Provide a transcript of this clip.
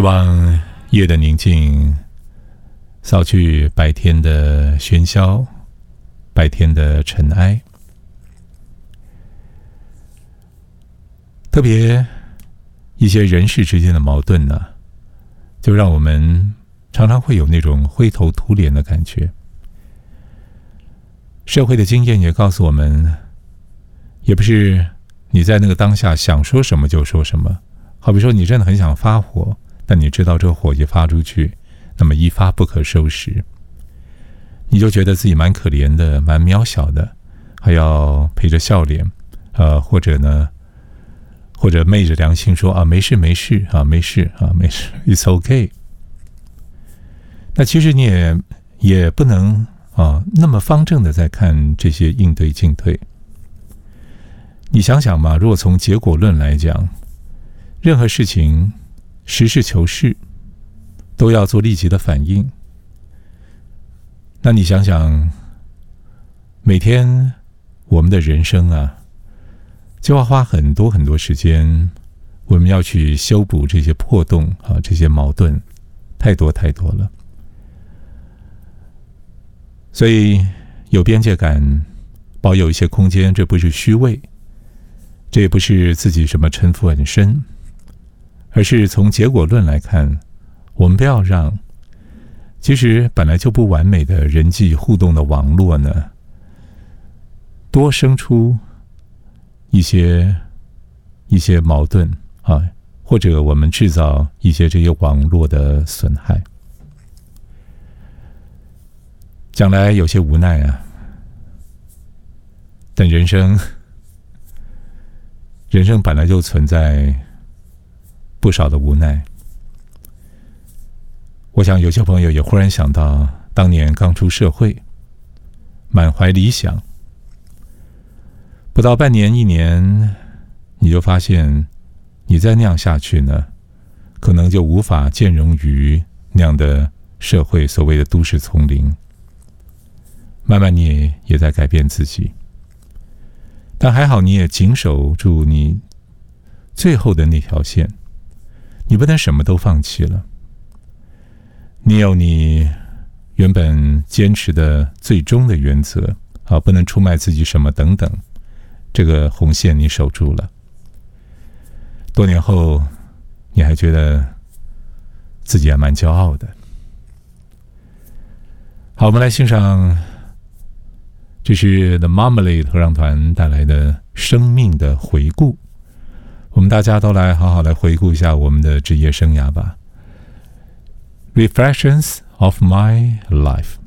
望夜的宁静扫去白天的喧嚣，白天的尘埃。特别一些人事之间的矛盾呢，就让我们常常会有那种灰头土脸的感觉。社会的经验也告诉我们，也不是你在那个当下想说什么就说什么。好比说你真的很想发火，但你知道这个火一发出去，那么一发不可收拾，你就觉得自己蛮可怜的，蛮渺小的，还要陪着笑脸，或者昧着良心说没事没事没事没事 ，It's OK。那其实你也不能那么方正的在看这些应对进退。你想想嘛，如果从结果论来讲，任何事情实事求是，都要做立即的反应。那你想想，每天我们的人生就要花很多很多时间，我们要去修补这些破洞这些矛盾，太多太多了。所以有边界感，保有一些空间，这不是虚伪，这也不是自己什么城府很深，而是从结果论来看，我们不要让其实本来就不完美的人际互动的网络呢，多生出一些矛盾或者我们制造一些这些网络的损害。讲来有些无奈但人生本来就存在不少的无奈。我想有些朋友也忽然想到，当年刚出社会，满怀理想，不到半年一年，你就发现你再那样下去呢，可能就无法兼容于那样的社会所谓的都市丛林。慢慢你也在改变自己，但还好你也紧守住你最后的那条线，你不能什么都放弃了。你有你原本坚持的最终的原则不能出卖自己什么等等，这个红线你守住了。多年后你还觉得自己还蛮骄傲的。好，我们来欣赏，这是 The Marmalade 合唱团带来的生命的回顾。我们大家都来好好来回顾一下我们的职业生涯吧。Reflections of my life.